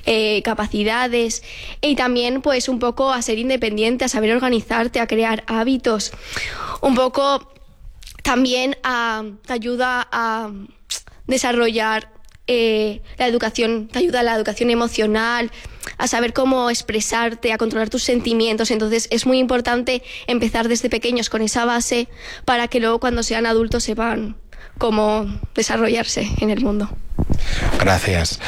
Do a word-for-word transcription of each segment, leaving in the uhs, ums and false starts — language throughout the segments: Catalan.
eh, capacidades, y también pues un poco a ser independiente, a saber organizarte, a crear hábitos, un poco también a, te ayuda a desarrollar eh, la educación, te ayuda a la educación emocional, a saber cómo expresarte, a controlar tus sentimientos. Entonces es muy importante empezar desde pequeños con esa base para que luego cuando sean adultos sepan cómo desarrollarse en el mundo. Gràcies.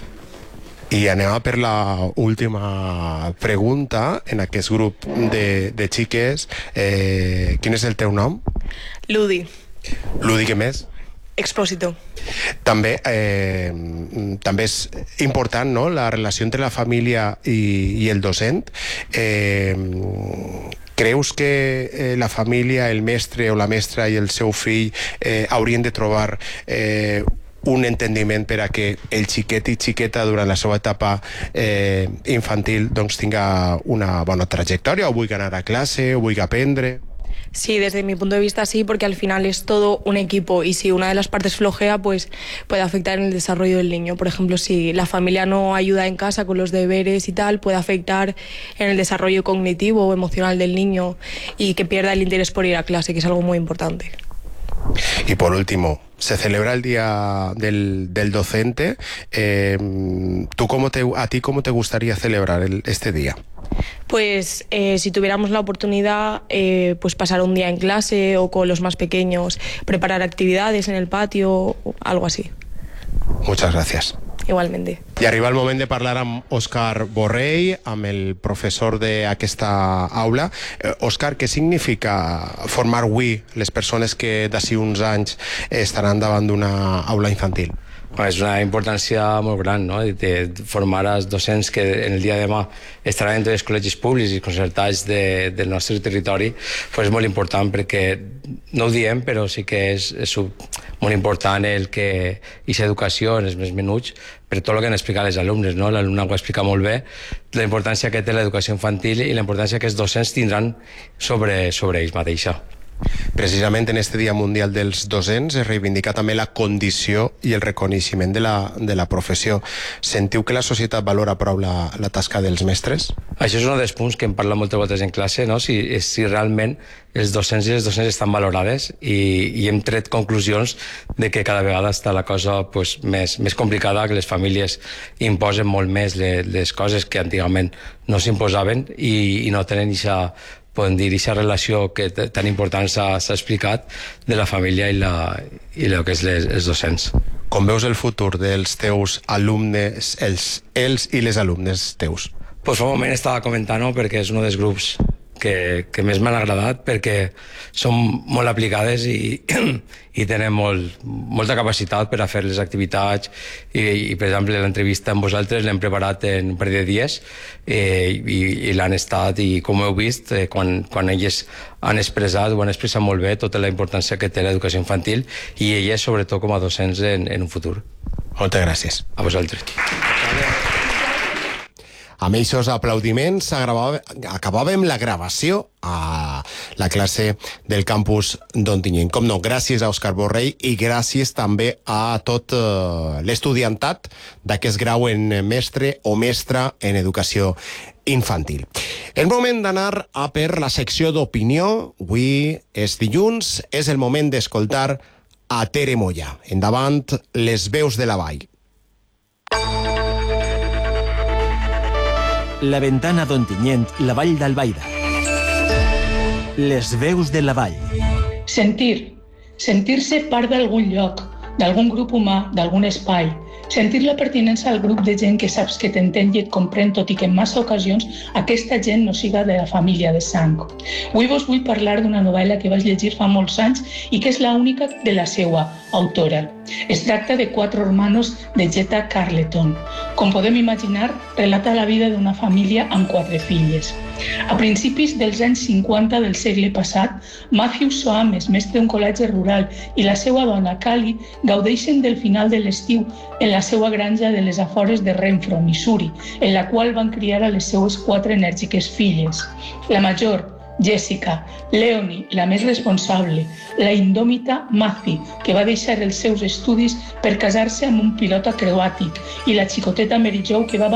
I anem a per la última pregunta en aquest grup de, de xiques. Eh, quin és el teu nom? Ludi. Ludi, què més? Expósito. També, eh, també és important, no?, la relació entre la família i, i el docent. Eh, creus que eh, la família, el mestre o la mestra i el seu fill eh, haurien de trobar eh, un entendiment per a que el xiquet i xiqueta durant la seva etapa eh, infantil doncs tinga una bona trajectòria, o vulgui anar a clase, o vulgui aprendre? Sí, desde mi punto de vista sí, porque al final es todo un equipo y si una de las partes flojea, pues puede afectar en el desarrollo del niño. Por ejemplo, si la familia no ayuda en casa con los deberes y tal, puede afectar en el desarrollo cognitivo o emocional del niño y que pierda el interés por ir a clase, que es algo muy importante. Y por último, se celebra el Día del, del Docente. Eh, ¿tú cómo te, ¿A ti cómo te gustaría celebrar el, este día? Pues eh, si tuviéramos la oportunidad, eh, pues pasar un día en clase o con los más pequeños, preparar actividades en el patio o algo así. Muchas gracias. Igualmente. I arriba el moment de parlar amb Òscar Borrell, amb el professor d'aquesta aula. Eh, Òscar, què significa formar avui les persones que d'ací uns anys estaran davant d'una aula infantil? És una importància molt gran, no?, de formar els docents que en el dia de demà estaran entre els col·legis públics i concertats de, del nostre territori. Pues és molt important perquè, no ho diem, però sí que és, és molt important el que aquesta educació en els més menuts, per tot el que han explicat les alumnes, no? L'alumne ho explica molt bé, la importància que té l'educació infantil i la importància que els docents tindran sobre, sobre ells mateixa. Precisament en este Dia Mundial dels Docents es reivindica també la condició i el reconeixement de la, de la professió. Sentiu que la societat valora prou la, la tasca dels mestres? Això és un dels punts que em parla moltes vegades en classe, no? si, si realment els docents i les docents estan valorades i, i hem tret conclusions de que cada vegada està la cosa pues, més, més complicada, que les famílies imposen molt més les, les coses que antigament no s'imposaven i, i no tenen aquesta, podem dir, aquesta relació que tan important s'ha explicat de la família i, la, i el que és les, els docents. Com veus el futur dels teus alumnes, els, els i les alumnes teus? Pues fa un moment estava comentant-ho perquè és un dels grups que, que més m'han agradat, perquè són molt aplicades i, i tenen molt, molta capacitat per a fer les activitats i, i per exemple l'entrevista amb vosaltres l'hem preparat en un parell de dies eh, i, i l'han estat, i com heu vist eh, quan, quan elles han expressat, ho han expressat molt bé, tota la importància que té l'educació infantil i elles sobretot com a docents en, en un futur. Moltes gràcies. A vosaltres. Amb aquests aplaudiments acabàvem la gravació a la classe del campus d'Ontinyent. Com no, gràcies a Òscar Borrell i gràcies també a tot uh, l'estudiantat d'aquest grau en mestre o mestra en educació infantil. El moment d'anar a per la secció d'opinió. Avui és dilluns, és el moment d'escoltar a Tere Moya. Endavant, les veus de la vall. La ventana d'Ontinyent, la vall d'Albaida. Les veus de la vall. Sentir. Sentir-se part d'algun lloc, d'algun grup humà, d'algun espai. Sentir la pertinença al grup de gent que saps que t'entén i et comprèn, tot i que en massa ocasions aquesta gent no siga de la família de sang. Avui vos vull parlar d'una novel·la que vaig llegir fa molts anys i que és l'única de la seva autora. Es tracta de Quatre hermanos de Jetta Carleton. Com podem imaginar, relata la vida d'una família amb quatre filles. A principis dels anys cinquanta del segle passat, Matthew Soames, mestre d'un col·legi rural, i la seva dona, Callie, gaudeixen del final de l'estiu en la seva granja de les afores de Renfrew, Missouri, en la qual van criar a les seues quatre enèrgiques filles. La major, Jessica, Leonie, la més responsable, la indòmita Matthew, que va deixar els seus estudis per casar-se amb un pilot acrobàtic, i la xicoteta Mary Jo, que va